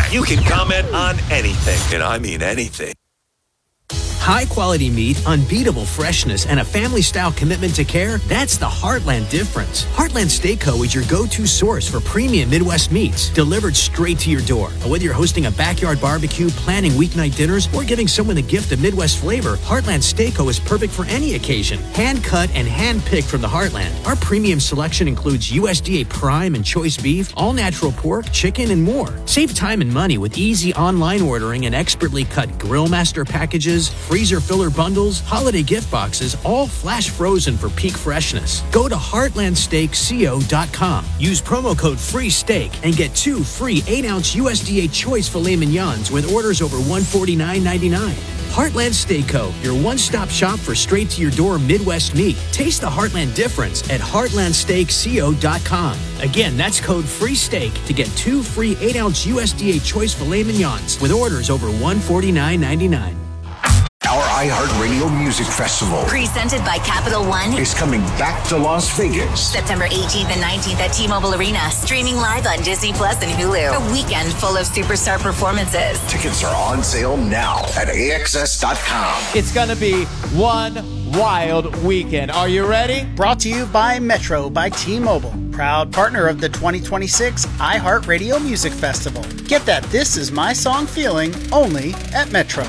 You can comment on anything, and I mean anything. High-quality meat, unbeatable freshness, and a family-style commitment to care, that's the Heartland difference. Heartland Steakco is your go-to source for premium Midwest meats, delivered straight to your door. And whether you're hosting a backyard barbecue, planning weeknight dinners, or giving someone the gift of Midwest flavor, Heartland Steakco is perfect for any occasion. Hand-cut and hand-picked from the Heartland. Our premium selection includes USDA prime and choice beef, all-natural pork, chicken, and more. Save time and money with easy online ordering and expertly cut Grill Master packages, freezer filler bundles, holiday gift boxes, all flash frozen for peak freshness. Go to heartlandsteakco.com. Use promo code FREESTEAK and get 2 free 8-ounce USDA choice filet mignons with orders over $149.99. Heartland Steakco, your one-stop shop for straight-to-your-door Midwest meat. Taste the Heartland difference at heartlandsteakco.com. Again, that's code FREESTEAK to get 2 free 8-ounce USDA choice filet mignons with orders over $149.99. Our iHeartRadio Music Festival, presented by Capital One, is coming back to Las Vegas. September 18th and 19th at T-Mobile Arena, streaming live on Disney Plus and Hulu. A weekend full of superstar performances. Tickets are on sale now at AXS.com. It's going to be one wild weekend. Are you ready? Brought to you by Metro by T-Mobile, proud partner of the 2026 iHeartRadio Music Festival. Get that This Is My Song feeling only at Metro.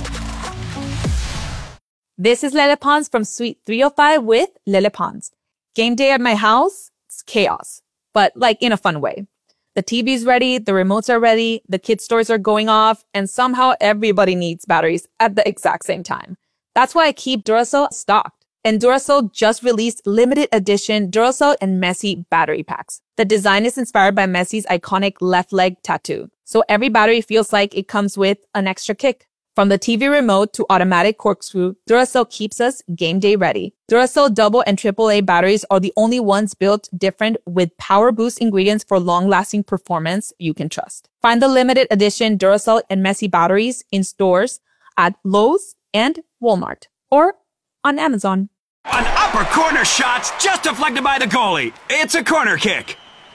This is Lele Pons from Suite 305 with Lele Pons. Game day at my house, it's chaos, but like in a fun way. The TV's ready, the remotes are ready, the kids' toys are going off, and somehow everybody needs batteries at the exact same time. That's why I keep Duracell stocked. And Duracell just released limited edition Duracell and Messi battery packs. The design is inspired by Messi's iconic left leg tattoo. So every battery feels like it comes with an extra kick. From the TV remote to automatic corkscrew, Duracell keeps us game day ready. Duracell double and AAA batteries are the only ones built different with power boost ingredients for long-lasting performance you can trust. Find the limited edition Duracell and Messi batteries in stores at Lowe's and Walmart or on Amazon. An upper corner shot's just deflected by the goalie. It's a corner kick.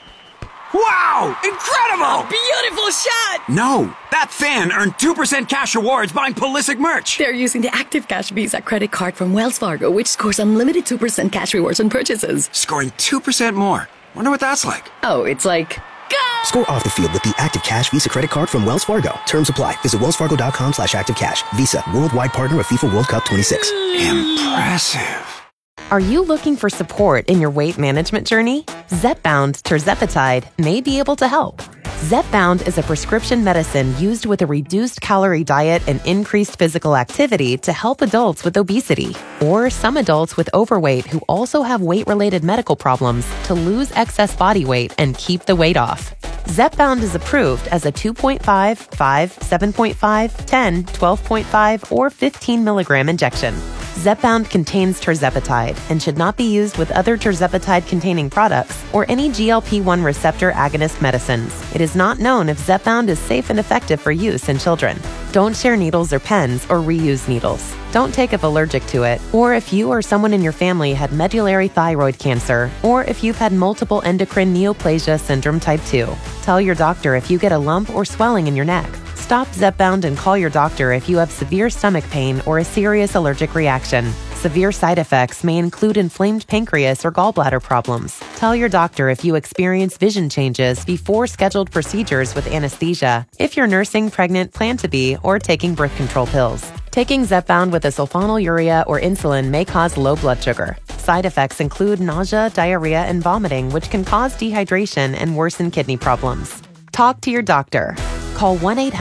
Wow! Incredible! Beautiful shot! No, that fan earned 2% cash rewards buying Pulisic merch. They're using the Active Cash Visa credit card from Wells Fargo, which scores unlimited 2% cash rewards on purchases. Scoring 2% more. Wonder what that's like. Oh, it's like... Go! Score off the field with the Active Cash Visa credit card from Wells Fargo. Terms apply. Visit wellsfargo.com/activecash. Visa, worldwide partner of FIFA World Cup 26. Impressive. Are you looking for support in your weight management journey? Zepbound tirzepatide may be able to help. Zepbound is a prescription medicine used with a reduced calorie diet and increased physical activity to help adults with obesity or some adults with overweight who also have weight-related medical problems to lose excess body weight and keep the weight off. Zepbound is approved as a 2.5, 5, 7.5, 10, 12.5, or 15 milligram injection. Zepbound contains tirzepatide and should not be used with other tirzepatide-containing products or any GLP-1 receptor agonist medicines. It is not known if Zepbound is safe and effective for use in children. Don't share needles or pens or reuse needles. Don't take if allergic to it, or if you or someone in your family had medullary thyroid cancer, or if you've had multiple endocrine neoplasia syndrome type 2. Tell your doctor if you get a lump or swelling in your neck. Stop Zepbound and call your doctor if you have severe stomach pain or a serious allergic reaction. Severe side effects may include inflamed pancreas or gallbladder problems. Tell your doctor if you experience vision changes before scheduled procedures with anesthesia, if you're nursing, pregnant, plan to be, or taking birth control pills. Taking Zepbound with a sulfonylurea or insulin may cause low blood sugar. Side effects include nausea, diarrhea, and vomiting, which can cause dehydration and worsen kidney problems. Talk to your doctor. Call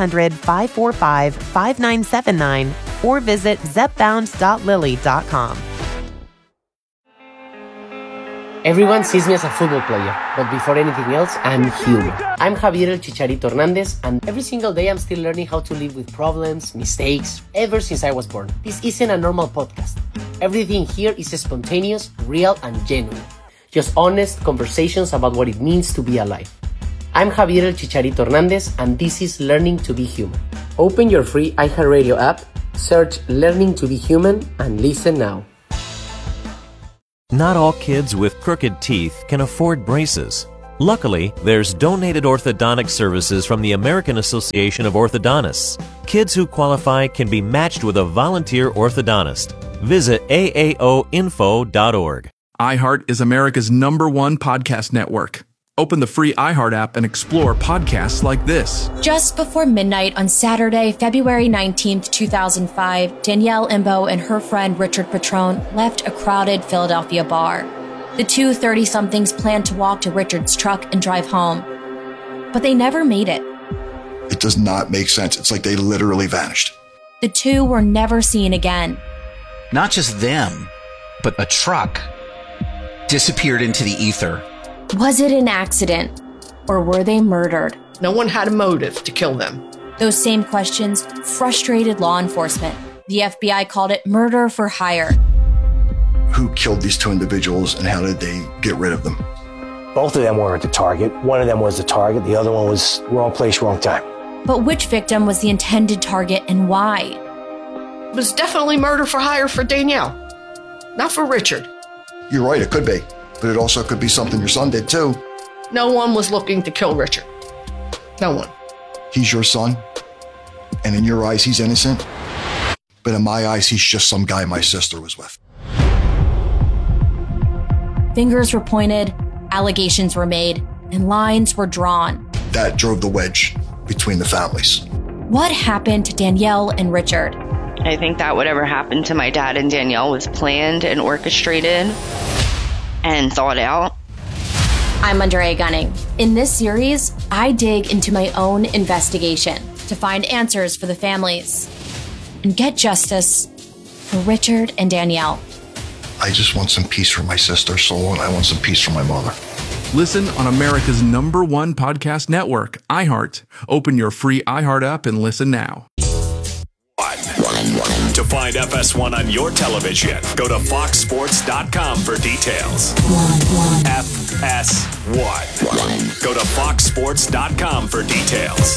1-800-545-5979 or visit zepbound.lily.com. Everyone sees me as a football player, but before anything else, I'm human. I'm Javier El Chicharito Hernandez, and every single day I'm still learning how to live with problems, mistakes, ever since I was born. This isn't a normal podcast. Everything here is spontaneous, real, and genuine. Just honest conversations about what it means to be alive. I'm Javier El Chicharito Hernandez, and this is Learning to be Human. Open your free iHeartRadio app, search Learning to be Human, and listen now. Not all kids with crooked teeth can afford braces. Luckily, there's donated orthodontic services from the American Association of Orthodontists. Kids who qualify can be matched with a volunteer orthodontist. Visit aaoinfo.org. iHeart is America's #1 podcast network. Open the free iHeart app and explore podcasts like this. Just before midnight on Saturday, February 19th, 2005, Danielle Imbo and her friend Richard Petrone left a crowded Philadelphia bar. The two 30-somethings planned to walk to Richard's truck and drive home, but they never made it. It does not make sense. It's like they literally vanished. The two were never seen again. Not just them, but a truck disappeared into the ether. Was it an accident, or were they murdered? No one had a motive to kill them. Those same questions frustrated law enforcement. The FBI called it murder for hire. Who killed these two individuals and how did they get rid of them? Both of them weren't the target. One of them was the target. The other one was wrong place, wrong time. But which victim was the intended target and why? It was definitely murder for hire for Danielle, not for Richard. You're right, it could be. But it also could be something your son did too. No one was looking to kill Richard. No one. He's your son, and in your eyes, he's innocent. But in my eyes, he's just some guy my sister was with. Fingers were pointed, allegations were made, and lines were drawn. That drove the wedge between the families. What happened to Danielle and Richard? I think that whatever happened to my dad and Danielle was planned and orchestrated and thought out. I'm Andrea Gunning. In this series, I dig into my own investigation to find answers for the families and get justice for Richard and Danielle. I just want some peace for my sister's soul, and I want some peace for my mother. Listen on America's #1 podcast network, iHeart. Open your free iHeart app and listen now. To find FS1 on your television, go to foxsports.com for details. FS1. Go to foxsports.com for details.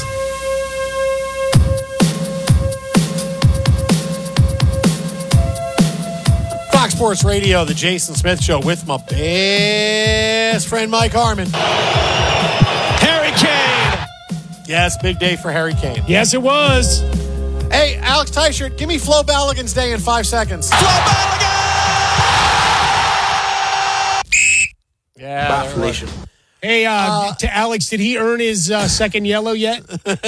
Fox Sports Radio, the Jason Smith Show with my best friend Mike Harmon. Harry Kane. Yes, big day for Harry Kane. Yes, it was. Hey, Alex Teichert, give me Flo Balogun's day in 5 seconds. Flo Balogun! Yeah. Bafflation. Hey, to Alex, did he earn his second yellow yet?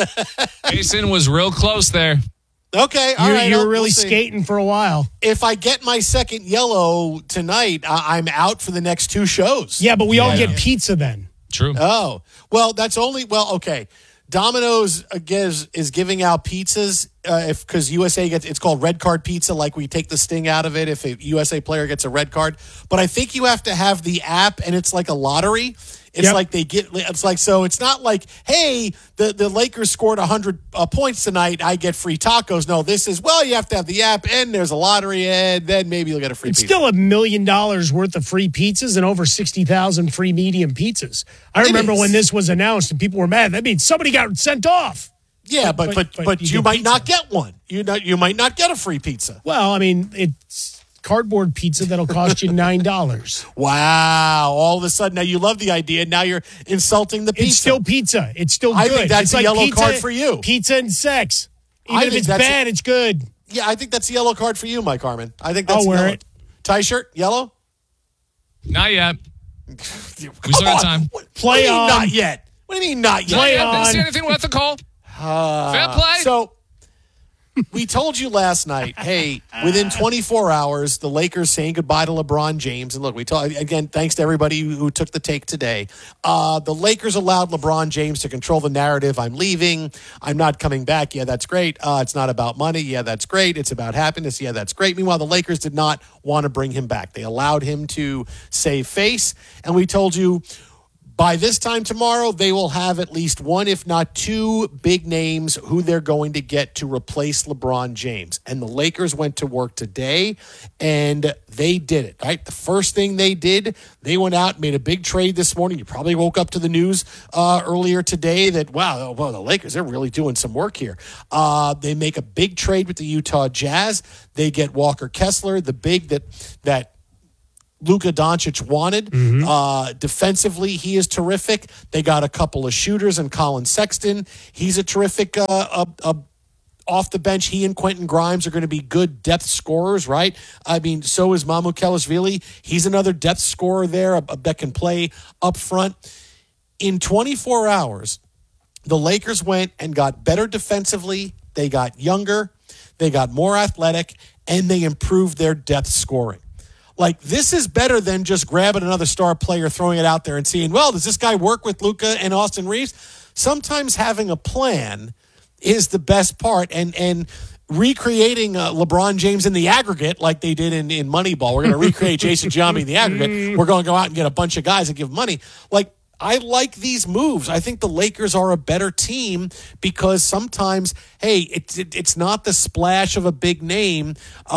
Jason was real close there. Okay, all right. You were really skating for a while. If I get my second yellow tonight, I'm out for the next 2 shows. Yeah, but we all get pizza then. True. Oh, well, that's only, okay. Domino's is giving out pizzas because USA gets, it's called red card pizza, like we take the sting out of it if a USA player gets a red card. But I think you have to have the app, and it's like a lottery. It's like so it's not like, hey, the Lakers scored 100 points tonight, I get free tacos. No, this is, you have to have the app, and there's a lottery, and then maybe you'll get a free pizza. It's still $1 million worth of free pizzas and over 60,000 free medium pizzas. I remember when this was announced and people were mad. That means somebody got sent off. Yeah, but you might not get one. You might not get a free pizza. Well, I mean, it's cardboard pizza that'll cost you $9. Wow. All of a sudden, now you love the idea. Now you're insulting the pizza. It's still pizza. It's still good. I think that's a yellow card for you. Pizza and sex. Even if it's bad, it's good. Yeah, I think that's a yellow card for you, Mike Harmon. I think that's I'll wear it. Tie shirt, yellow? Not yet. We still got time. Play on. Not yet. What do you mean not yet? Play on. Didn't see anything ethical. Fair play. So we told you last night, hey, within 24 hours, the Lakers saying goodbye to LeBron James. And look, we told, again, thanks to everybody who took the take today. The Lakers allowed LeBron James to control the narrative. I'm leaving. I'm not coming back. Yeah, that's great. It's not about money. Yeah, that's great. It's about happiness. Yeah, that's great. Meanwhile, the Lakers did not want to bring him back. They allowed him to save face. And we told you, by this time tomorrow, they will have at least one, if not 2 big names who they're going to get to replace LeBron James. And the Lakers went to work today, and they did it, right? The first thing they did, they went out, made a big trade this morning. You probably woke up to the news earlier today that, wow, the Lakers, they're really doing some work here. They make a big trade with the Utah Jazz. They get Walker Kessler, the big that Luka Doncic wanted. Defensively, he is terrific. They got a couple of shooters and Colin Sexton. He's a terrific off the bench. He and Quentin Grimes are going to be good depth scorers, right? I mean, so is Mamu Kelishvili. He's another depth scorer there that can play up front. In 24 hours, the Lakers went and got better defensively. They got younger. They got more athletic, and they improved their depth scoring. Like, this is better than just grabbing another star player, throwing it out there and seeing, well, does this guy work with Luka and Austin Reeves? Sometimes having a plan is the best part, and recreating LeBron James in the aggregate like they did in Moneyball. We're going to recreate Jason Giambi in the aggregate. We're going to go out and get a bunch of guys and give money. Like, I like these moves. I think the Lakers are a better team because sometimes, hey, it's not the splash of a big name,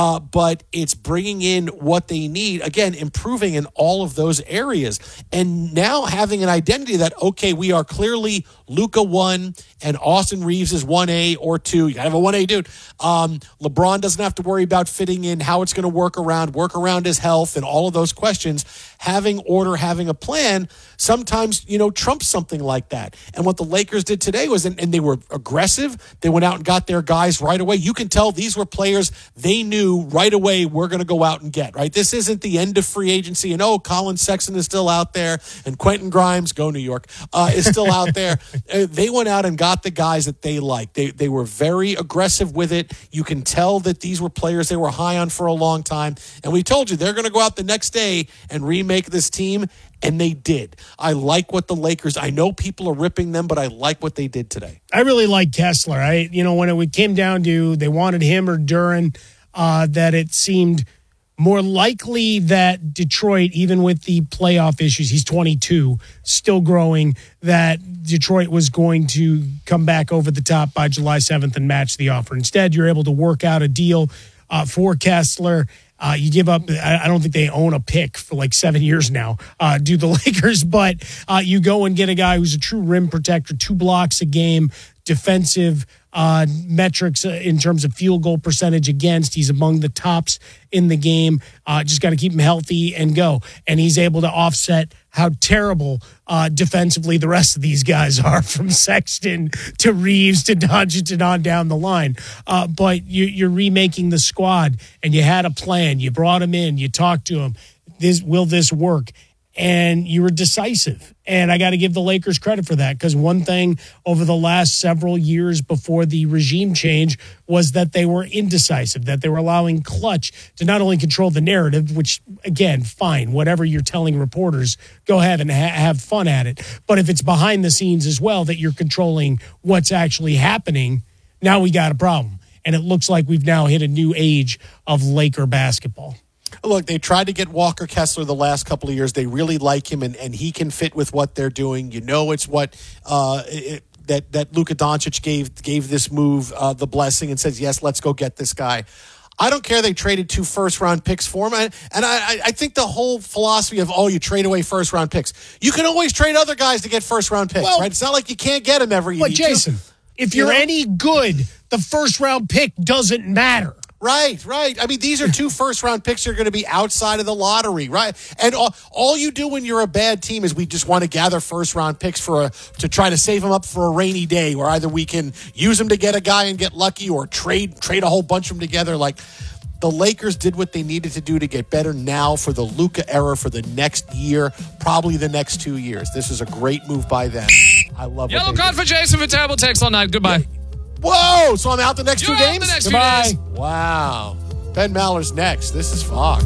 but it's bringing in what they need. Again, improving in all of those areas. And now having an identity that, okay, we are clearly Luka 1 and Austin Reeves is 1A or 2. You got to have a 1A dude. LeBron doesn't have to worry about fitting in, how it's going to work around his health and all of those questions. Having order, having a plan, sometimes, trumps something like that. And what the Lakers did today was, and they were aggressive. They went out and got their guys right away. You can tell these were players they knew right away we're going to go out and get, right? This isn't the end of free agency. And, Colin Sexton is still out there. And Quentin Grimes, go New York, is still out there. They went out and got the guys that they liked. They were very aggressive with it. You can tell that these were players they were high on for a long time. And we told you they're going to go out the next day and remake this team. And they did. I like what the Lakers, I know people are ripping them, but I like what they did today. I really like Kessler. When it came down to they wanted him or Duren, that it seemed more likely that Detroit, even with the playoff issues, he's 22, still growing, that Detroit was going to come back over the top by July 7th and match the offer. Instead, you're able to work out a deal for Kessler. You give up, I don't think they own a pick for like 7 years now, do the Lakers, but you go and get a guy who's a true rim protector, 2 blocks a game, defensive metrics in terms of field goal percentage against. He's among the tops in the game. Just got to keep him healthy and go. And he's able to offset how terrible defensively the rest of these guys are, from Sexton to Reeves to Doncic and on down the line. But you're remaking the squad, and you had a plan. You brought him in. You talked to him. Will this work? And you were decisive. And I got to give the Lakers credit for that, because one thing over the last several years before the regime change was that they were indecisive, that they were allowing Clutch to not only control the narrative, which, again, fine, whatever you're telling reporters, go ahead and have fun at it. But if it's behind the scenes as well, that you're controlling what's actually happening, now we got a problem. And it looks like we've now hit a new age of Laker basketball. Look, they tried to get Walker Kessler the last couple of years. They really like him, and he can fit with what they're doing. It's what that Luka Doncic gave this move the blessing and says, yes, let's go get this guy. I don't care they traded 2 first-round picks for him. And I think the whole philosophy of, you trade away first-round picks. You can always trade other guys to get first-round picks, right? It's not like you can't get them every year. But, Jason, if you're any good, the first-round pick doesn't matter. Right. I mean, these are 2 first-round picks that are going to be outside of the lottery, right? And all you do when you're a bad team is we just want to gather first-round picks to try to save them up for a rainy day, where either we can use them to get a guy and get lucky, or trade a whole bunch of them together. Like, the Lakers did what they needed to do to get better now for the Luka era for the next year, probably the next 2 years. This is a great move by them. I love it. Yellow card for Jason for terrible text all night. Goodbye. Yeah. Whoa! So I'm out the next 2 games? The next Goodbye. 2 days. Wow. Ben Maller's next. This is Fox.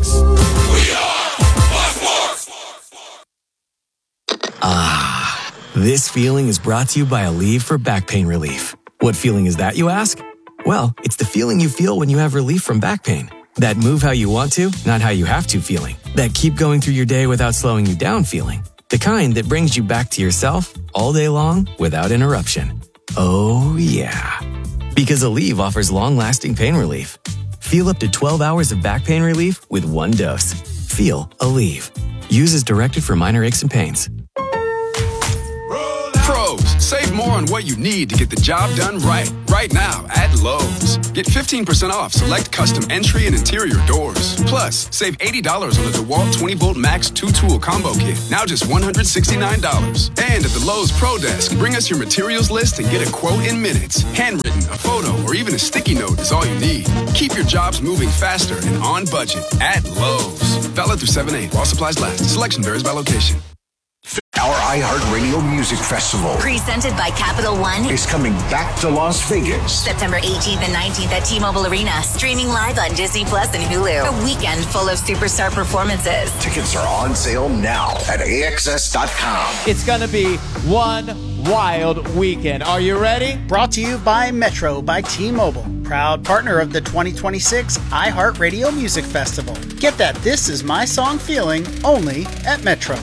This feeling is brought to you by Aleve for back pain relief. What feeling is that, you ask? Well, it's the feeling you feel when you have relief from back pain. That move how you want to, not how you have to feeling. That keep going through your day without slowing you down feeling. The kind that brings you back to yourself all day long without interruption. Oh, yeah. Because Aleve offers long-lasting pain relief. Feel up to 12 hours of back pain relief with 1 dose. Feel Aleve. Use as directed for minor aches and pains. Pros, Save more on what you need to get the job done right. Right now at Lowe's. Get 15% off select custom entry and interior doors. Plus, save $80 on the DeWalt 20-volt Max 2-tool combo kit. Now just $169. And at the Lowe's Pro Desk, bring us your materials list and get a quote in minutes. Handwritten, a photo, or even a sticky note is all you need. Keep your jobs moving faster and on budget at Lowe's. Valid through 7/8 while supplies last. Selection varies by location. Our iHeartRadio Music Festival, presented by Capital One, is coming back to Las Vegas. September 18th and 19th at T-Mobile Arena. Streaming live on Disney Plus and Hulu. A weekend full of superstar performances. Tickets are on sale now at AXS.com. It's going to be one wild weekend. Are you ready? Brought to you by Metro by T-Mobile. Proud partner of the 2026 iHeartRadio Music Festival. Get that This Is My Song feeling only at Metro.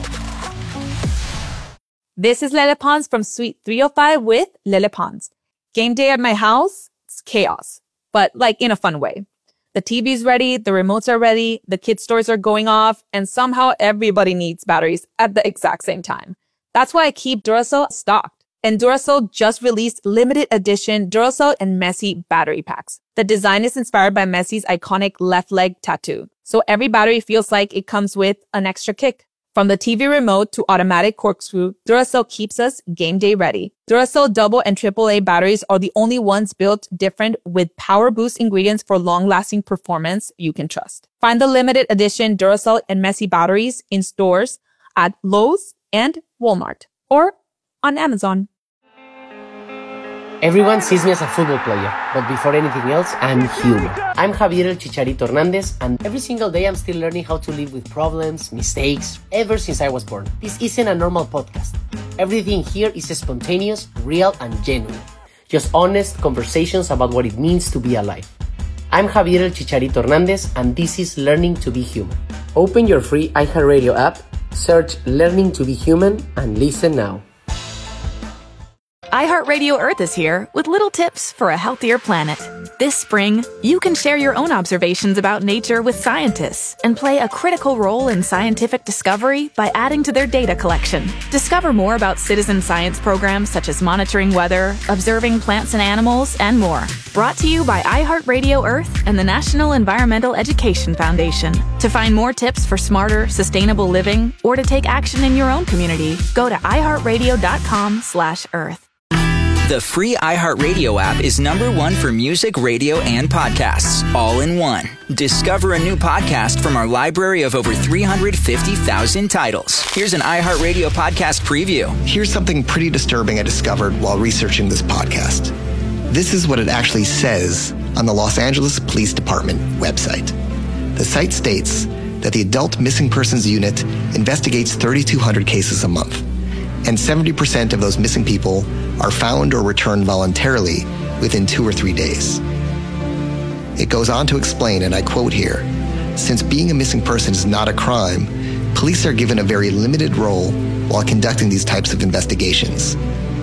This is Lele Pons from Suite 305 with Lele Pons. Game day at my house, it's chaos, but like in a fun way. The TV's ready, the remotes are ready, the kids' toys are going off, and somehow everybody needs batteries at the exact same time. That's why I keep Duracell stocked. And Duracell just released limited edition Duracell and Messi battery packs. The design is inspired by Messi's iconic left leg tattoo. So every battery feels like it comes with an extra kick. From the TV remote to automatic corkscrew, Duracell keeps us game day ready. Duracell double and AAA batteries are the only ones built different with power boost ingredients for long-lasting performance you can trust. Find the limited edition Duracell and Messi batteries in stores at Lowe's and Walmart or on Amazon. Everyone sees me as a football player, but before anything else, I'm human. I'm Javier El Chicharito Hernandez, and every single day I'm still learning how to live with problems, mistakes, ever since I was born. This isn't a normal podcast. Everything here is spontaneous, real, and genuine. Just honest conversations about what it means to be alive. I'm Javier El Chicharito Hernandez, and this is Learning to Be Human. Open your free iHeartRadio app, search Learning to Be Human, and listen now. iHeartRadio Earth is here with little tips for a healthier planet. This spring, you can share your own observations about nature with scientists and play a critical role in scientific discovery by adding to their data collection. Discover more about citizen science programs such as monitoring weather, observing plants and animals, and more. Brought to you by iHeartRadio Earth and the National Environmental Education Foundation. To find more tips for smarter, sustainable living or to take action in your own community, go to iHeartRadio.com/Earth. The free iHeartRadio app is #1 for music, radio, and podcasts, all in one. Discover a new podcast from our library of over 350,000 titles. Here's an iHeartRadio podcast preview. Here's something pretty disturbing I discovered while researching this podcast. This is what it actually says on the Los Angeles Police Department website. The site states that the Adult Missing Persons Unit investigates 3,200 cases a month, and 70% of those missing people are found or returned voluntarily within 2 or 3 days. It goes on to explain, and I quote here, since being a missing person is not a crime, police are given a very limited role while conducting these types of investigations.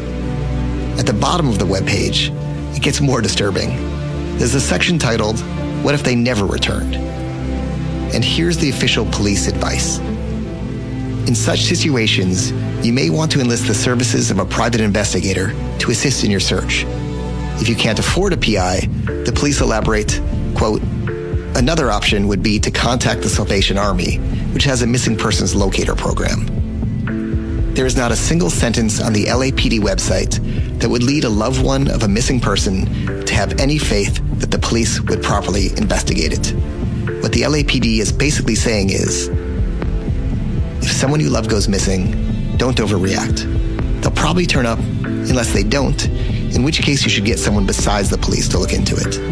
At the bottom of the webpage, it gets more disturbing. There's a section titled, What If They Never Returned? And here's the official police advice. In such situations, you may want to enlist the services of a private investigator to assist in your search. If you can't afford a PI, the police elaborate, quote, another option would be to contact the Salvation Army, which has a missing persons locator program. There is not a single sentence on the LAPD website that would lead a loved one of a missing person to have any faith that the police would properly investigate it. What the LAPD is basically saying is, if someone you love goes missing, don't overreact. They'll probably turn up unless they don't, in which case you should get someone besides the police to look into it.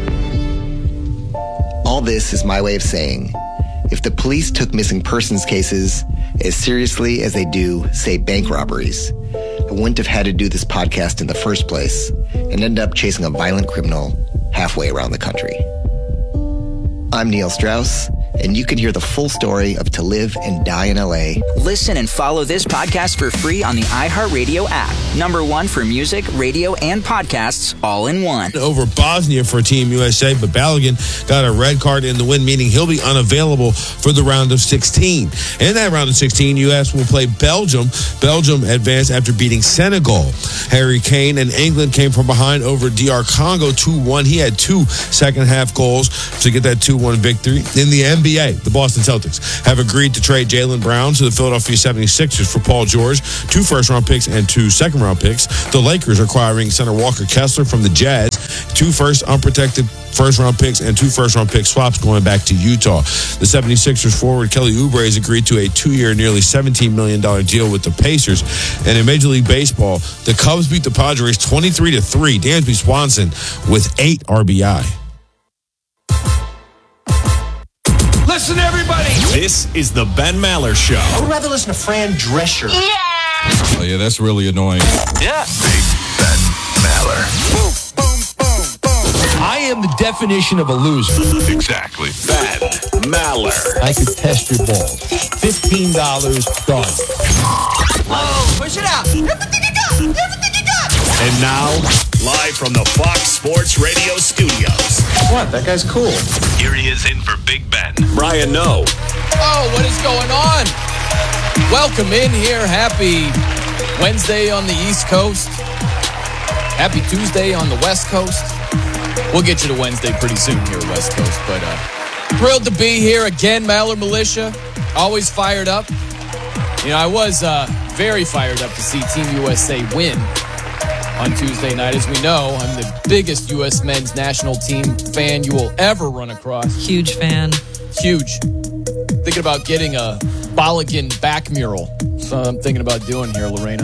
All this is my way of saying, if the police took missing persons cases as seriously as they do, say, bank robberies, I wouldn't have had to do this podcast in the first place and end up chasing a violent criminal halfway around the country. I'm Neil Strauss, and you can hear the full story of To Live and Die in LA. Listen and follow this podcast for free on the iHeartRadio app. #1 for music, radio, and podcasts all in one. Over Bosnia for Team USA, but Balogun got a red card in the win, meaning he'll be unavailable for the round of 16. In that round of 16, U.S. will play Belgium. Belgium advanced after beating Senegal. Harry Kane and England came from behind over DR Congo 2-1. He had 2 second-half goals to get that 2-1 victory. In the NBA, the Boston Celtics have agreed to trade Jaylen Brown to the Philadelphia 76ers for Paul George, 2 first-round picks and 2 second-round picks. The Lakers are acquiring center Walker Kessler from the Jazz, 2 unprotected first-round picks and 2 first-round pick swaps going back to Utah. The 76ers forward Kelly Oubre has agreed to a 2-year, nearly $17 million deal with the Pacers. And in Major League Baseball, the Cubs beat the Padres 23-3. Dansby Swanson with 8 RBI. Listen, everybody. This is the Ben Maller Show. I would rather listen to Fran Drescher. Yeah. Oh, yeah, that's really annoying. Yeah. Big Ben Maller. Boom, boom, boom, boom. I am the definition of a loser. Exactly. Ben Maller. I could test your balls. $15 done. Whoa, push it out. Everything you got. Everything you got. And now, live from the Fox Sports Radio studios. What? That guy's cool. Here he is in for Big Ben. Brian Noe. Oh, what is going on? Welcome in here. Happy Wednesday on the East Coast. Happy Tuesday on the West Coast. We'll get you to Wednesday pretty soon here, West Coast. But thrilled to be here again, Maller Militia. Always fired up. You know, I was very fired up to see Team USA win on Tuesday night. As we know, I'm the biggest U.S. men's national team fan you will ever run across. Huge fan. Huge. Thinking about getting a Balogun back mural. So I'm thinking about doing here, Lorena.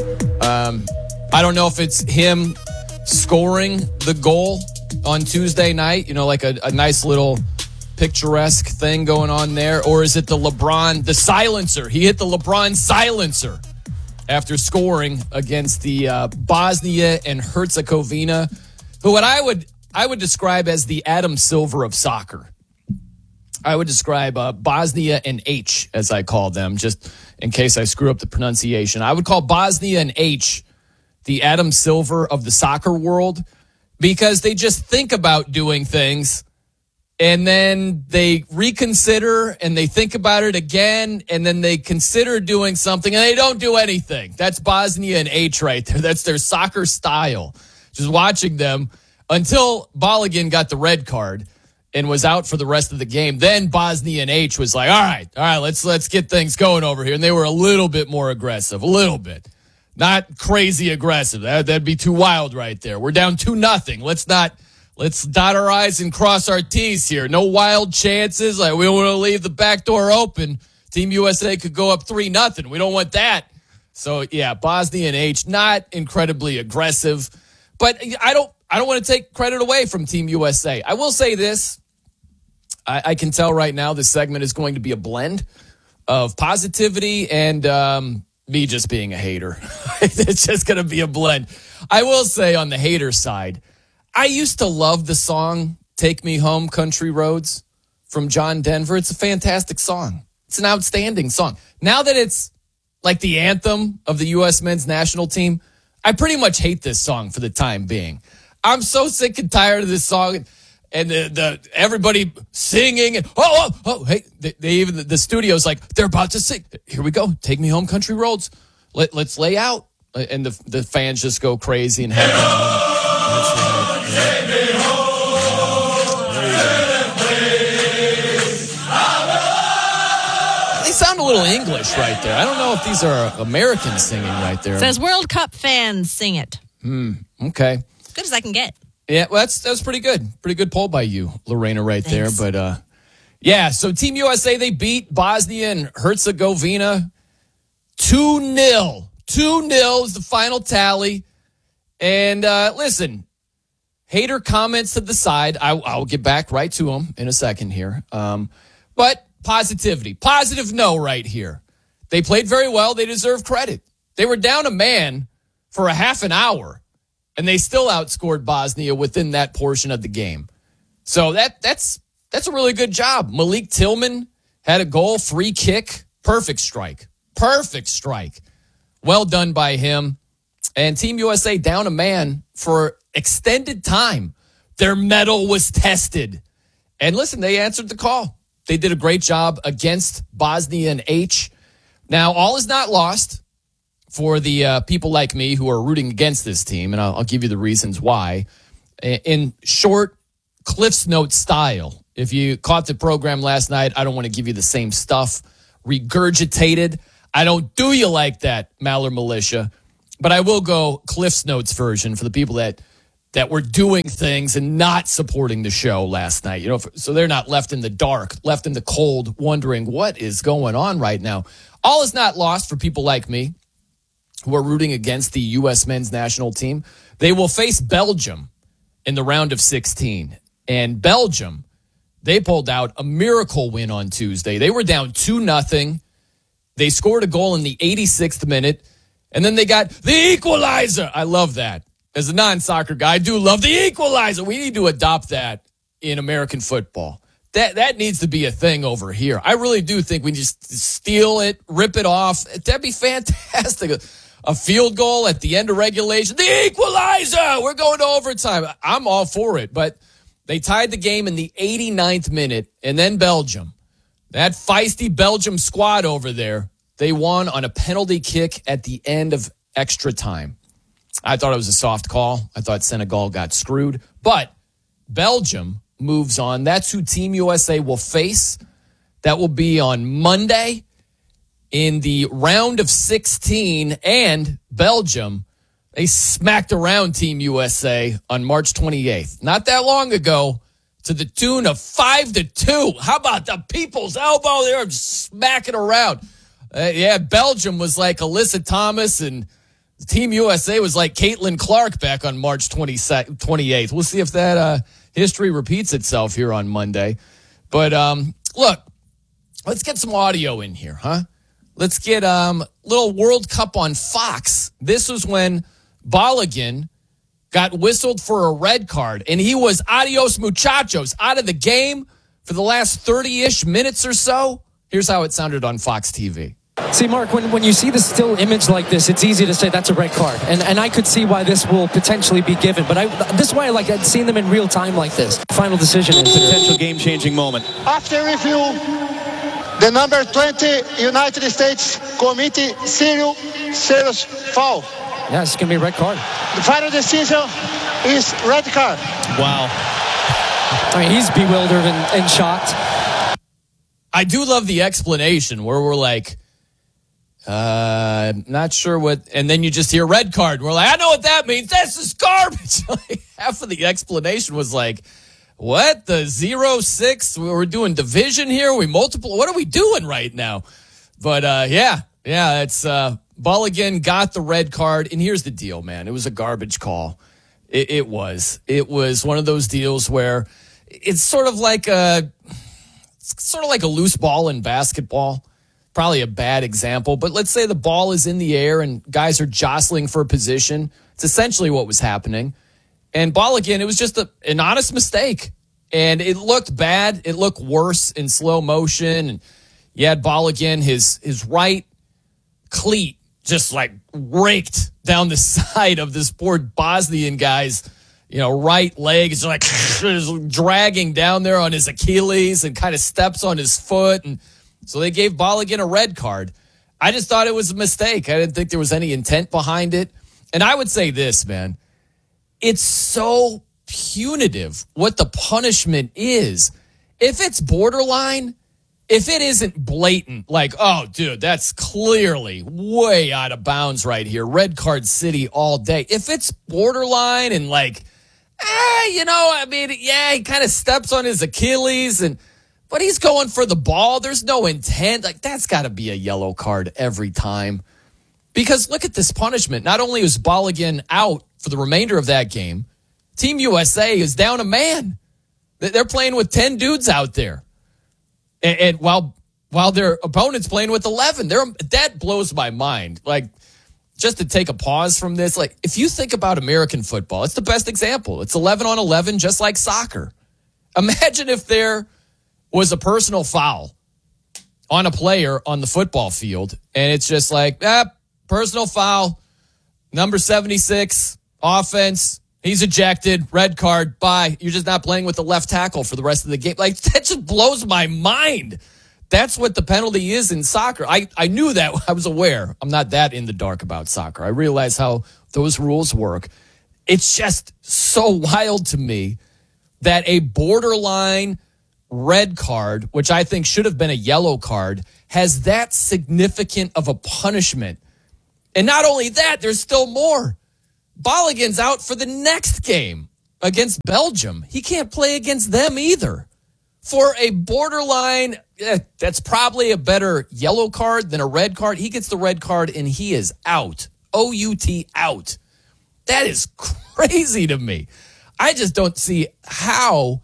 I don't know if it's him scoring the goal on Tuesday night, you know, like a nice little picturesque thing going on there, or is it the LeBron, the silencer? He hit the LeBron silencer after scoring against the Bosnia and Herzegovina, who what I would describe as the Adam Silver of soccer. I would describe Bosnia and H, as I call them, just in case I screw up the pronunciation. I would call Bosnia and H the Adam Silver of the soccer world, because they just think about doing things and then they reconsider and they think about it again and then they consider doing something and they don't do anything. That's Bosnia and H right there. That's their soccer style. Just watching them until Balogun got the red card and was out for the rest of the game. Then Bosnia and H was like, all right, let's get things going over here. And they were a little bit more aggressive, a little bit. Not crazy aggressive. That'd be too wild right there. We're down 2-0. Let's dot our I's and cross our T's here. No wild chances. Like, we don't want to leave the back door open. Team USA could go up 3-0. We don't want that. So yeah, Bosnia and H, not incredibly aggressive, but I don't want to take credit away from Team USA. I will say this. I can tell right now this segment is going to be a blend of positivity and me just being a hater. It's just going to be a blend. I will say on the hater side, I used to love the song Take Me Home, Country Roads from John Denver. It's a fantastic song. It's an outstanding song. Now that it's like the anthem of the U.S. men's national team, I pretty much hate this song for the time being. I'm so sick and tired of this song. And the everybody singing and hey, they even the studio's like they're about to sing. Here we go, Take Me Home, Country Roads. Let's lay out, and the fans just go crazy and have. Take me home. They sound a little English right there. I don't know if these are Americans singing right there. It says World Cup fans sing it. Okay. As good as I can get. Yeah, well, that's pretty good. Pretty good poll by you, Lorena, right Thanks. there. But, yeah, so Team USA, they beat Bosnia and Herzegovina 2-0. 2-0 is the final tally. And, listen, hater comments to the side. I'll get back right to them in a second here. But positivity. Positive no right here. They played very well. They deserve credit. They were down a man for a half an hour. And they still outscored Bosnia within that portion of the game. So that's That's a really good job. Malik Tillman had a goal, free kick, perfect strike. Perfect strike. Well done by him. And Team USA down a man for extended time. Their mettle was tested. And listen, they answered the call. They did a great job against Bosnia and H. Now, all is not lost for the people like me who are rooting against this team, and I'll give you the reasons why. In short, Cliff's Note style. If you caught the program last night, I don't want to give you the same stuff regurgitated. I don't do you like that, Maller Militia. But I will go Cliff's Notes version for the people that were doing things and not supporting the show last night. So they're not left in the dark, left in the cold, wondering what is going on right now. All is not lost for people like me who are rooting against the U.S. men's national team. They will face Belgium in the round of 16. And Belgium, they pulled out a miracle win on Tuesday. They were down 2-0. They scored a goal in the 86th minute, and then they got the equalizer. I love that. As a non-soccer guy, I do love the equalizer. We need to adopt that in American football. That needs to be a thing over here. I really do think we just steal it, rip it off. That'd be fantastic. A field goal at the end of regulation. The equalizer! We're going to overtime. I'm all for it, but they tied the game in the 89th minute, and then Belgium. That feisty Belgium squad over there, they won on a penalty kick at the end of extra time. I thought it was a soft call. I thought Senegal got screwed. But Belgium moves on. That's who Team USA will face. That will be on Monday in the round of 16. And Belgium, they smacked around Team USA on March 28th. Not that long ago, to the tune of 5-2. How about the people's elbow? They were smacking around. Belgium was like Alyssa Thomas, and Team USA was like Caitlin Clark back on March 28th. We'll see if that history repeats itself here on Monday. But look, let's get some audio in here, huh? Let's get little World Cup on Fox. This was when Balogun got whistled for a red card, and he was adios muchachos, out of the game for the last 30-ish minutes or so. Here's how it sounded on Fox TV. See, Mark, when you see the still image like this, it's easy to say that's a red card. And I could see why this will potentially be given. But this is why I like seeing them in real time like this. Final decision is a potential game-changing moment. After review, the number 20 United States committee serious foul. Yeah, it's going to be a red card. The final decision is red card. Wow. I mean, he's bewildered and shocked. I do love the explanation where we're like, not sure what, and then you just hear red card. We're like, I know what that means. This is garbage. Like, half of the explanation was like, what? The 0-6? We're doing division here? We multiple? What are we doing right now? But it's Balogun got the red card, and here's the deal, man. It was a garbage call. It was one of those deals where it's sort of like a loose ball in basketball. Probably a bad example, but let's say the ball is in the air and guys are jostling for a position. It's essentially what was happening. And Balogun, it was just an honest mistake. And it looked bad. It looked worse in slow motion. And you had Balogun, his right cleat just like raked down the side of this poor Bosnian guy's, right leg. It's like dragging down there on his Achilles and kind of steps on his foot. And so they gave Balogun a red card. I just thought it was a mistake. I didn't think there was any intent behind it. And I would say this, man, it's so punitive what the punishment is. If it's borderline, if it isn't blatant, like, oh, dude, that's clearly way out of bounds right here. Red card city all day. If it's borderline and like, he kind of steps on his Achilles, but he's going for the ball. There's no intent. Like, that's got to be a yellow card every time. Because look at this punishment. Not only is Balogun out for the remainder of that game, Team USA is down a man. They're playing with 10 dudes out there. And while their opponent's playing with 11, that blows my mind. Like, just to take a pause from this, like, if you think about American football, it's the best example. It's 11 on 11, just like soccer. Imagine if they're was a personal foul on a player on the football field. And it's just like, personal foul, number 76, offense, he's ejected, red card, bye. You're just not playing with the left tackle for the rest of the game. Like, that just blows my mind. That's what the penalty is in soccer. I knew that. I was aware. I'm not that in the dark about soccer. I realize how those rules work. It's just so wild to me that a borderline red card, which I think should have been a yellow card, has that significant of a punishment. And not only that, there's still more. Balogun's out for the next game against Belgium. He can't play against them either. For a borderline, that's probably a better yellow card than a red card. He gets the red card and he is out. O-U-T, out. That is crazy to me. I just don't see how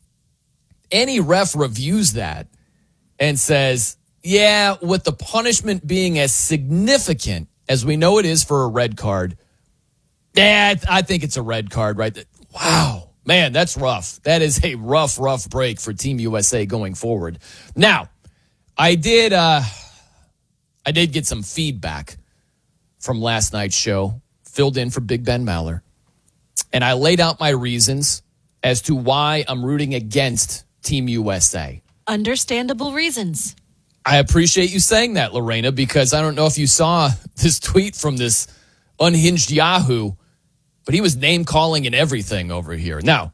any ref reviews that and says, yeah, with the punishment being as significant as we know it is for a red card, yeah, I think it's a red card, right? Wow, man, that's rough. That is a rough break for Team USA going forward. Now, I did get some feedback from last night's show, filled in for Big Ben Maller, and I laid out my reasons as to why I'm rooting against Team USA. Understandable reasons. I appreciate you saying that, Lorena, because I don't know if you saw this tweet from this unhinged Yahoo, but he was name-calling and everything over here. Now,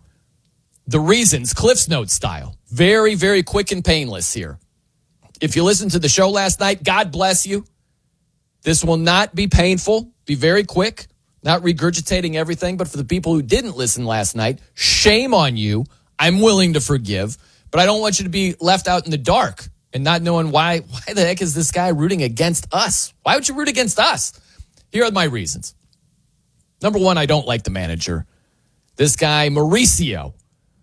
the reasons, Cliff's Notes style, very, very quick and painless here. If you listened to the show last night, God bless you. This will not be painful. Be very quick, not regurgitating everything. But for the people who didn't listen last night, shame on you. I'm willing to forgive, but I don't want you to be left out in the dark and not knowing why the heck is this guy rooting against us? Why would you root against us? Here are my reasons. Number one, I don't like the manager. This guy, Mauricio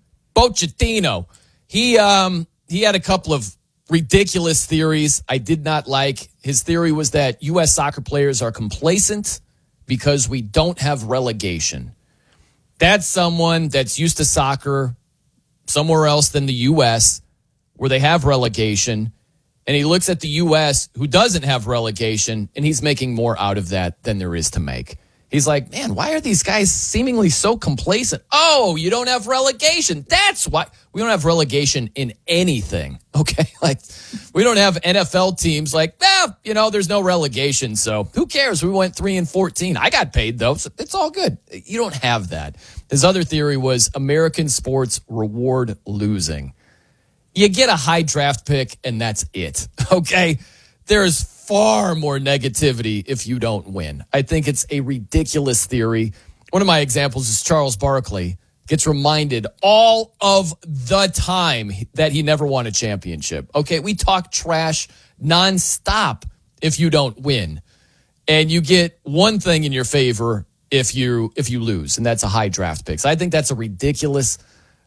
Pochettino. He had a couple of ridiculous theories I did not like. His theory was that U.S. soccer players are complacent because we don't have relegation. That's someone that's used to soccer somewhere else than the U.S., where they have relegation, and he looks at the U.S., who doesn't have relegation, and he's making more out of that than there is to make. He's like, man, why are these guys seemingly so complacent? Oh, you don't have relegation. That's why. We don't have relegation in anything, okay? Like, we don't have NFL teams like, there's no relegation, so who cares? We went 3-14. I got paid, though, so it's all good. You don't have that. His other theory was American sports reward losing. You get a high draft pick, and that's it, okay? There's far more negativity if you don't win. I think it's a ridiculous theory. One of my examples is Charles Barkley gets reminded all of the time that he never won a championship. Okay, we talk trash nonstop if you don't win. And you get one thing in your favor if you lose, and that's a high draft pick. So I think that's a ridiculous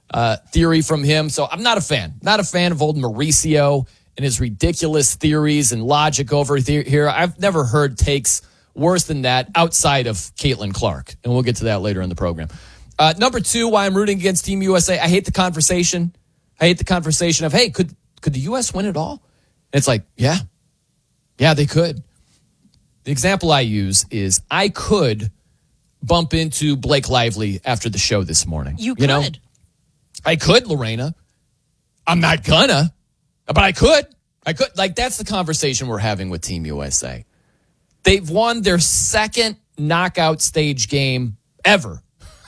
theory from him. So I'm not a fan. Not a fan of old Mauricio and his ridiculous theories and logic over here. I've never heard takes worse than that outside of Caitlin Clark. And we'll get to that later in the program. Number two, why I'm rooting against Team USA. I hate the conversation. I hate the conversation of, hey, could the U.S. win it all? And it's like, yeah, they could. The example I use is I could bump into Blake Lively after the show this morning. You could. Know? I could, Lorena. I'm not gonna, but I could. Like, that's the conversation we're having with Team USA. They've won their second knockout stage game ever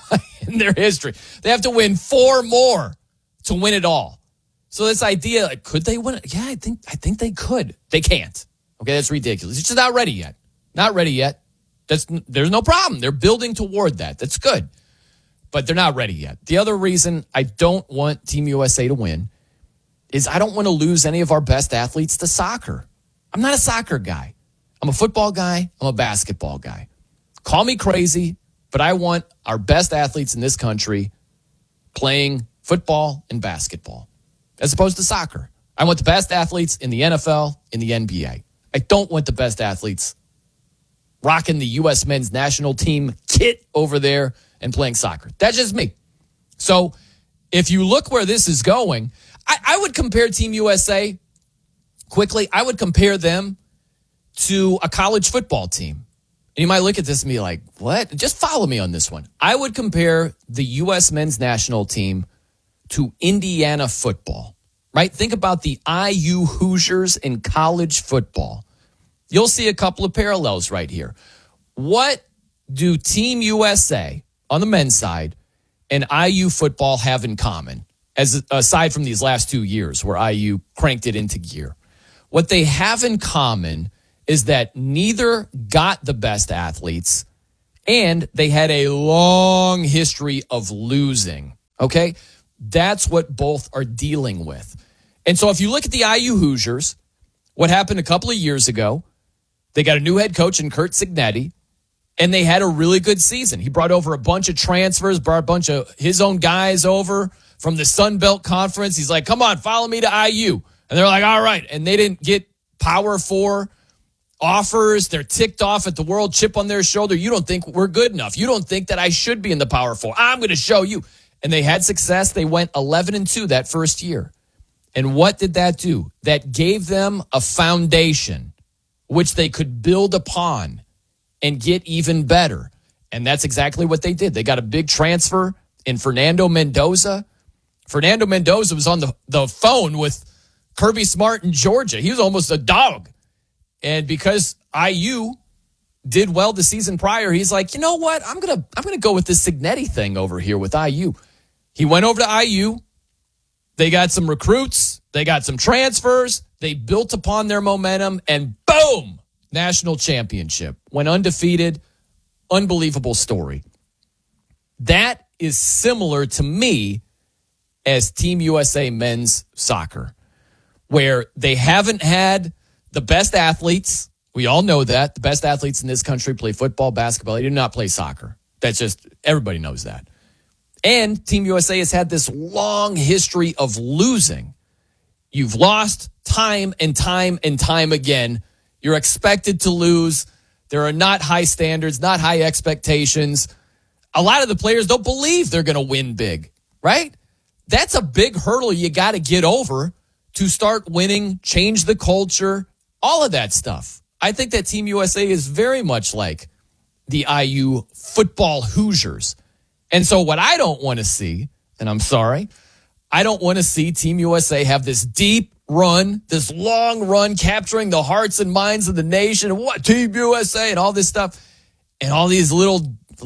in their history. They have to win 4 more to win it all. So this idea, like, could they win it? Yeah, I think they could. They can't. Okay, that's ridiculous. It's just not ready yet. Not ready yet. There's no problem. They're building toward that. That's good. But they're not ready yet. The other reason I don't want Team USA to win is I don't want to lose any of our best athletes to soccer. I'm not a soccer guy. I'm a football guy. I'm a basketball guy. Call me crazy, but I want our best athletes in this country playing football and basketball as opposed to soccer. I want the best athletes in the NFL, in the NBA. I don't want the best athletes rocking the U.S. men's national team kit over there and playing soccer. That's just me. So if you look where this is going, I would compare Team USA quickly. I would compare them to a college football team. And you might look at this and be like, what? Just follow me on this one. I would compare the U.S. men's national team to Indiana football, right? Think about the IU Hoosiers in college football. You'll see a couple of parallels right here. What do Team USA on the men's side and IU football have in common, aside from these last 2 years where IU cranked it into gear? What they have in common is that neither got the best athletes, and they had a long history of losing, okay? That's what both are dealing with. And so if you look at the IU Hoosiers, what happened a couple of years ago, they got a new head coach in Curt Cignetti, and they had a really good season. He brought over a bunch of transfers, brought a bunch of his own guys over from the Sun Belt Conference. He's like, come on, follow me to IU. And they're like, all right. And they didn't get Power 4 offers. They're ticked off at the world, chip on their shoulder. You don't think we're good enough. You don't think that I should be in the Power 4. I'm going to show you. And they had success. They went 11-2 that first year. And what did that do? That gave them a foundation which they could build upon and get even better. And that's exactly what they did. They got a big transfer in Fernando Mendoza. Fernando Mendoza was on the phone with Kirby Smart in Georgia. He was almost a dog. And because IU did well the season prior, he's like, you know what? I'm gonna go with this Cignetti thing over here with IU. He went over to IU. They got some recruits. They got some transfers. They built upon their momentum, and boom, national championship. Went undefeated. Unbelievable story. That is similar to me as Team USA men's soccer, where they haven't had the best athletes. We all know that. The best athletes in this country play football, basketball. They do not play soccer. That's just, everybody knows that. And Team USA has had this long history of losing. You've lost time and time and time again. You're expected to lose. There are not high standards, not high expectations. A lot of the players don't believe they're going to win big, right? That's a big hurdle you got to get over to start winning, change the culture, all of that stuff. I think that Team USA is very much like the IU football Hoosiers. And so what I don't want to see, and I'm sorry, I don't want to see Team USA have this deep run, this long run, capturing the hearts and minds of the nation. What, Team USA and all this stuff. And all these little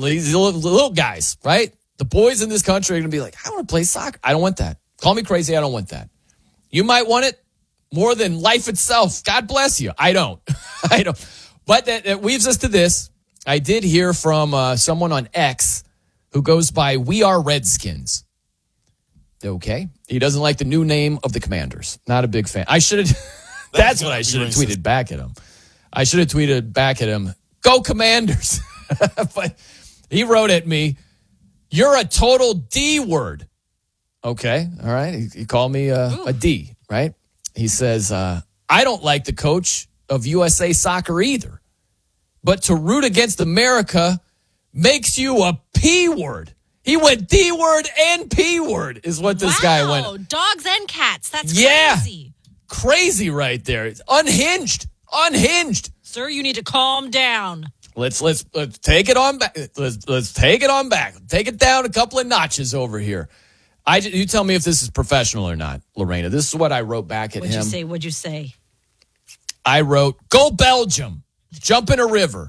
guys, right? The boys in this country are going to be like, I want to play soccer. I don't want that. Call me crazy. I don't want that. You might want it more than life itself. God bless you. I don't. I don't. But that weaves us to this. I did hear from someone on X who goes by We Are Redskins. Okay. He doesn't like the new name of the Commanders. Not a big fan. I should have. That's what I should have tweeted back at him. I should have tweeted back at him, go Commanders. But he wrote at me, you're a total D word. Okay. All right. He called me a D, right? He says, I don't like the coach of USA Soccer either. But to root against America makes you a P word. He went D word and P word is what this guy went. Dogs and cats. That's crazy. Crazy right there. It's unhinged. Sir, you need to calm down. Let's take it on back. Let's take it on back. Take it down a couple of notches over here. You tell me if this is professional or not, Lorena. This is what I wrote back at him. What'd you say? I wrote, go Belgium. Jump in a river.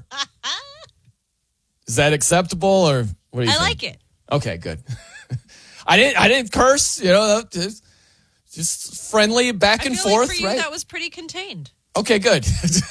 Is that acceptable or what do you think? I like it. Okay, good. I didn't curse, just friendly back and forth, like for you, right? That was pretty contained. Okay, good.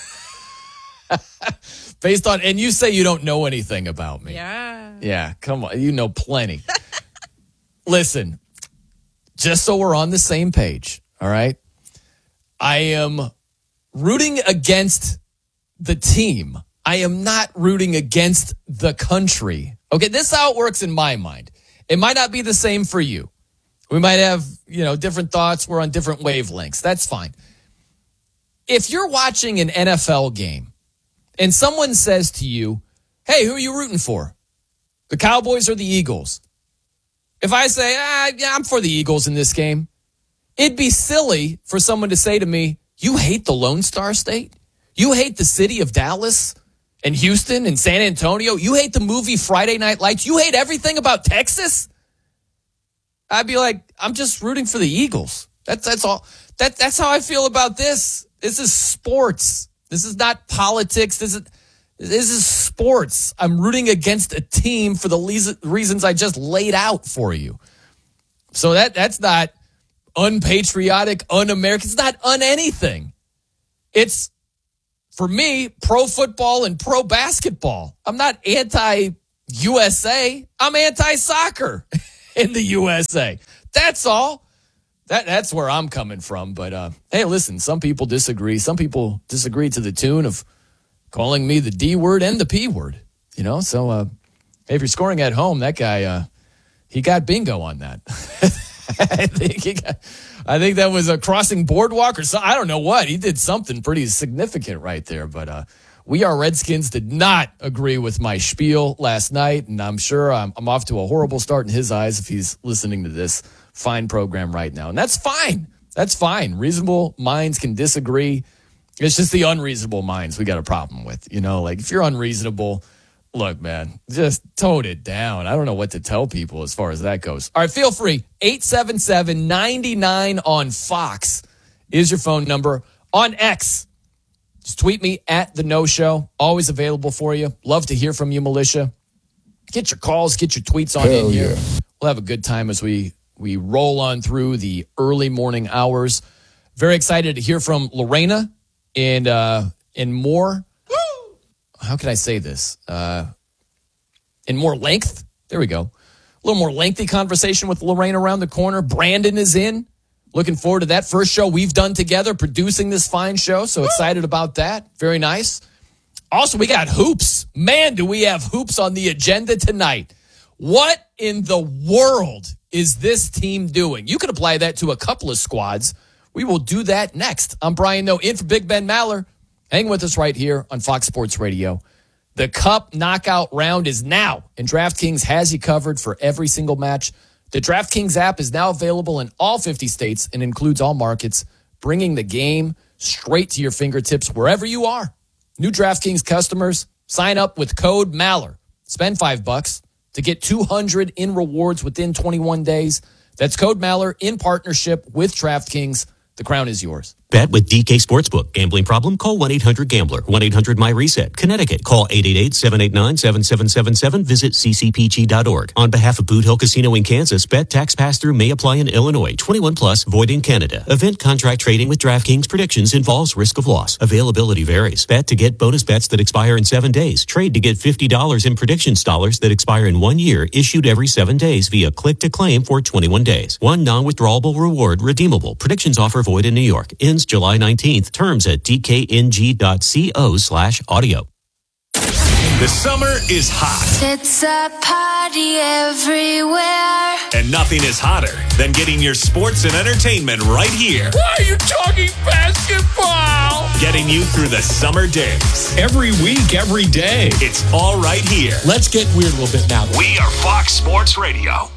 Based on, and you say you don't know anything about me. Yeah, come on. You know plenty. Listen, just so we're on the same page, all right? I am rooting against the team. I am not rooting against the country. Okay, this is how it works in my mind. It might not be the same for you. We might have, different thoughts. We're on different wavelengths. That's fine. If you're watching an NFL game and someone says to you, hey, who are you rooting for? The Cowboys or the Eagles? If I say, I'm for the Eagles in this game, It'd be silly for someone to say to me, you hate the Lone Star State? You hate the city of Dallas and Houston and San Antonio? You hate the movie Friday Night Lights? You hate everything about Texas? I'd be like, I'm just rooting for the Eagles. That's all. That's how I feel about this. This is sports. This is not politics. This is sports. I'm rooting against a team for the reasons I just laid out for you. So that's not unpatriotic, un-American. It's not un-anything. It's, for me, pro football and pro basketball. I'm not anti-USA. I'm anti-soccer in the USA. That's all. That's where I'm coming from. But, hey, listen, some people disagree. Some people disagree to the tune of calling me the D word and the P word. You know, so if you're scoring at home, that guy, he got bingo on that. I think that was a crossing boardwalk or something. I don't know what. He did something pretty significant right there. But We Are Redskins did not agree with my spiel last night, and I'm sure I'm off to a horrible start in his eyes if he's listening to this fine program right now. And that's fine. That's fine. Reasonable minds can disagree. It's just the unreasonable minds we got a problem with. You know, like if you're unreasonable, look, man, just tone it down. I don't know what to tell people as far as that goes. All right, feel free. 877-99 on Fox is your phone number. On X, just tweet me at The No Show. Always available for you. Love to hear from you, militia. Get your calls, get your tweets on in here. We'll have a good time as we roll on through the early morning hours. Very excited to hear from Lorena and more. How can I say this? In more length. There we go. A little more lengthy conversation with Lorena around the corner. Brandon is in. Looking forward to that first show we've done together, producing this fine show. So excited about that. Very nice. Also, we got hoops. Man, do we have hoops on the agenda tonight. What in the world is this team doing? You can apply that to a couple of squads. We will do that next. I'm Brian Noe, in for Big Ben Maller. Hang with us right here on Fox Sports Radio. The Cup knockout round is now, and DraftKings has you covered for every single match. The DraftKings app is now available in all 50 states and includes all markets, bringing the game straight to your fingertips wherever you are. New DraftKings customers, sign up with code MALLER. Spend $5 to get $200 in rewards within 21 days. That's code MALLER in partnership with DraftKings. The crown is yours. Bet with DK Sportsbook. Gambling problem? Call 1-800-GAMBLER. 1-800-MY-RESET. Connecticut. Call 888-789-7777. Visit ccpg.org. On behalf of Boot Hill Casino in Kansas, bet tax pass-through may apply in Illinois. 21 plus, void in Canada. Event contract trading with DraftKings predictions involves risk of loss. Availability varies. Bet to get bonus bets that expire in 7 days. Trade to get $50 in predictions dollars that expire in 1 year, issued every 7 days via click to claim for 21 days. One non-withdrawable reward redeemable. Predictions offer void in New York. Ends July 19th. Terms at dkng.co/audio. The summer is hot. It's a party everywhere. And nothing is hotter than getting your sports and entertainment right here. Why are you talking basketball? Getting you through the summer days. Every week, every day. It's all right here. Let's get weird a little bit now. We are Fox Sports Radio.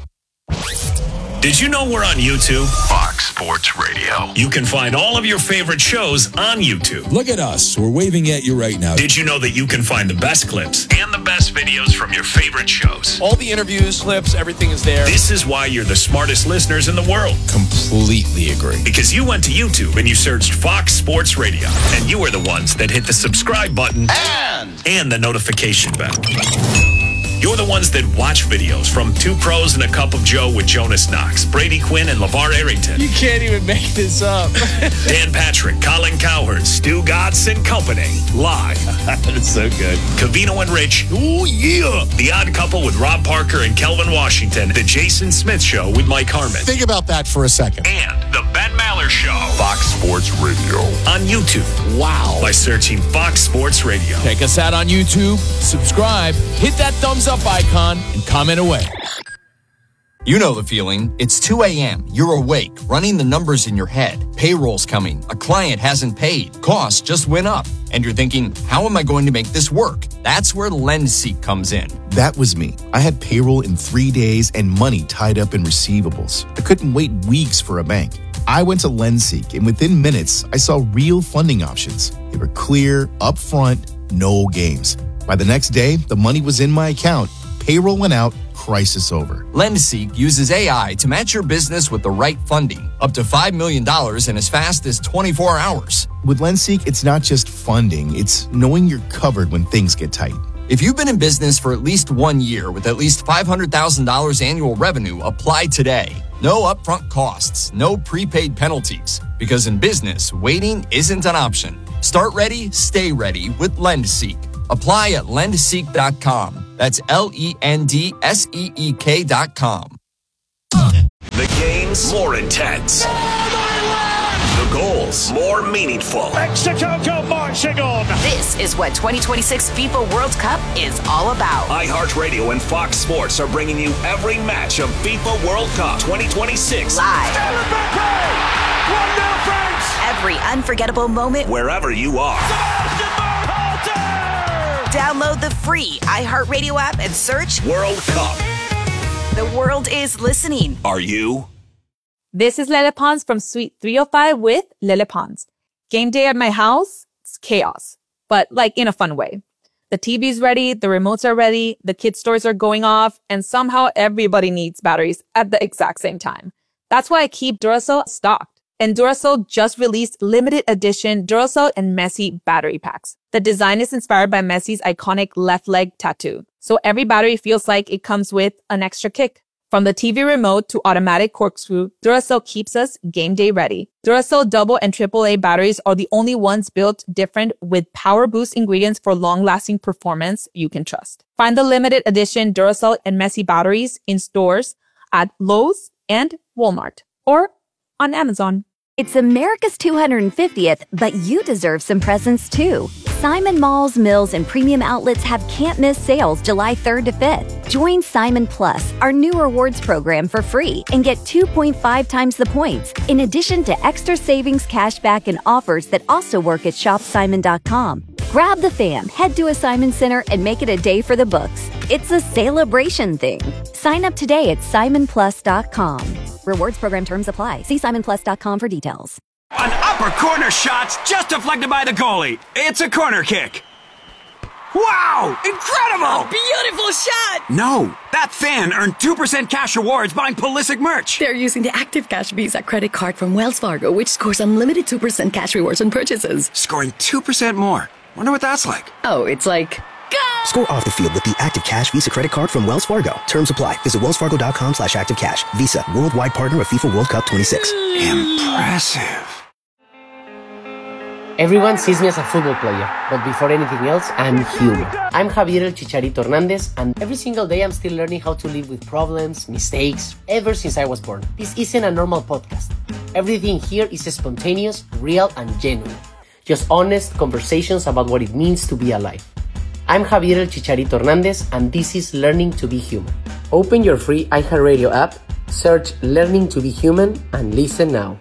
Did you know we're on YouTube? Fox Sports Radio. You can find all of your favorite shows on YouTube. Look at us. We're waving at you right now. Did you know that you can find the best clips and the best videos from your favorite shows? All the interviews, clips, everything is there. This is why you're the smartest listeners in the world. Completely agree. Because you went to YouTube and you searched Fox Sports Radio. And you were the ones that hit the subscribe button and the notification bell. You're the ones that watch videos from Two Pros and a Cup of Joe with Jonas Knox, Brady Quinn, and LeVar Arrington. You can't even make this up. Dan Patrick, Colin Cowherd, Stu Gatz and Company. Live. That's so good. Covino and Rich. Ooh, yeah. The Odd Couple with Rob Parker and Kelvin Washington. The Jason Smith Show with Mike Harmon. Think about that for a second. And the Ben Maller Show. Fox Sports Radio. On YouTube. Wow. By searching Fox Sports Radio. Check us out on YouTube. Subscribe. Hit that thumbs up icon and comment away. You know the feeling. It's 2 a.m. You're awake, running the numbers in your head. Payroll's coming. A client hasn't paid. Costs just went up. And you're thinking, how am I going to make this work? That's where LendSeek comes in. That was me. I had payroll in 3 days and money tied up in receivables. I couldn't wait weeks for a bank. I went to LendSeek, and within minutes, I saw real funding options. They were clear, upfront, no games. By the next day, the money was in my account, payroll went out, crisis over. LendSeek uses AI to match your business with the right funding, up to $5 million in as fast as 24 hours. With LendSeek, it's not just funding, it's knowing you're covered when things get tight. If you've been in business for at least 1 year with at least $500,000 annual revenue, apply today. No upfront costs, no prepaid penalties. Because in business, waiting isn't an option. Start ready, stay ready with LendSeek. Apply at lendseek.com. That's LENDSEEK.com. The games more intense. The goals more meaningful. Mexico go marching on. This is what 2026 FIFA World Cup is all about. iHeartRadio and Fox Sports are bringing you every match of FIFA World Cup 2026 live. 1-0 France. Every unforgettable moment wherever you are. Download the free iHeartRadio app and search World Cup. The world is listening. Are you? This is Lele Pons from Suite 305 with Lele Pons. Game day at my house, it's chaos, but like in a fun way. The TV's ready, the remotes are ready, the kids' toys are going off, and somehow everybody needs batteries at the exact same time. That's why I keep Duracell stocked. And Duracell just released limited edition Duracell and Messi battery packs. The design is inspired by Messi's iconic left leg tattoo. So every battery feels like it comes with an extra kick. From the TV remote to automatic corkscrew, Duracell keeps us game day ready. Duracell double and AAA batteries are the only ones built different with power boost ingredients for long-lasting performance you can trust. Find the limited edition Duracell and Messi batteries in stores at Lowe's and Walmart or on Amazon. It's America's 250th, but you deserve some presents too. Simon Malls, Mills, and premium outlets have can't-miss sales July 3rd to 5th. Join Simon Plus, our new rewards program, for free and get 2.5 times the points, in addition to extra savings, cashback, and offers that also work at shopsimon.com. Grab the fam, head to a Simon Center, and make it a day for the books. It's a celebration thing. Sign up today at simonplus.com. Rewards program terms apply. See simonplus.com for details. An upper corner shot's just deflected by the goalie. It's a corner kick. Wow! Incredible! Beautiful shot! No, that fan earned 2% cash rewards buying Pulisic merch. They're using the Active Cash Visa credit card from Wells Fargo, which scores unlimited 2% cash rewards on purchases. Scoring 2% more. Wonder what that's like. Oh, it's like... Score off the field with the Active Cash Visa credit card from Wells Fargo. Terms apply. Visit wellsfargo.com/activecash. Visa, worldwide partner of FIFA World Cup 26. Impressive. Everyone sees me as a football player, but before anything else, I'm human. I'm Javier El Chicharito Hernandez, and every single day I'm still learning how to live with problems, mistakes, ever since I was born. This isn't a normal podcast. Everything here is spontaneous, real, and genuine. Just honest conversations about what it means to be alive. I'm Javier El Chicharito Hernandez, and this is Learning to be Human. Open your free iHeartRadio app, search Learning to be Human, and listen now.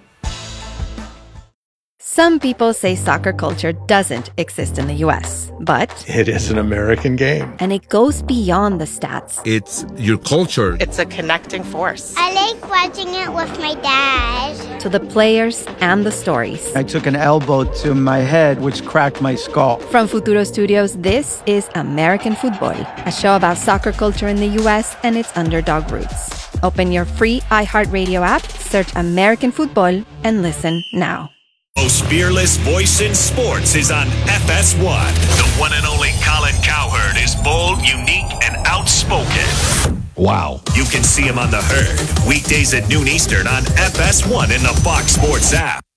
Some people say soccer culture doesn't exist in the U.S., but it is an American game. And it goes beyond the stats. It's your culture. It's a connecting force. I like watching it with my dad. To the players and the stories. I took an elbow to my head, which cracked my skull. From Futuro Studios, this is American Football, a show about soccer culture in the U.S. and its underdog roots. Open your free iHeartRadio app, search American Football, and listen now. Most fearless voice in sports is on FS1. The one and only Colin Cowherd is bold, unique, and outspoken. Wow. You can see him on The Herd, weekdays at noon Eastern on FS1 in the Fox Sports app.